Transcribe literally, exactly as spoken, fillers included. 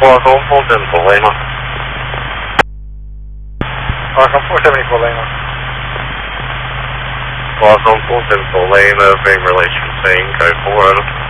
Qualcomm four seven four Lima. Qualcomm four seven four Lima. Qualcomm four seven four Lima, being relation saying code four over.